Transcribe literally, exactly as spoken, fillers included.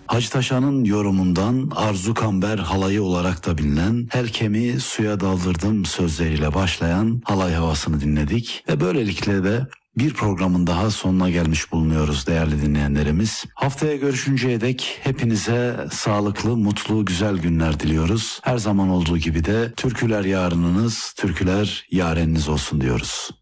Hacı Taşan'ın yorumundan Arzu Kamber halayı olarak da bilinen "Helkemi suya daldırdım" sözleriyle başlayan halay havasını dinledik. Ve böylelikle de bir programın daha sonuna gelmiş bulunuyoruz değerli dinleyenlerimiz. Haftaya görüşünceye dek hepinize sağlıklı, mutlu, güzel günler diliyoruz. Her zaman olduğu gibi de türküler yarınınız, türküler yareniniz olsun diyoruz.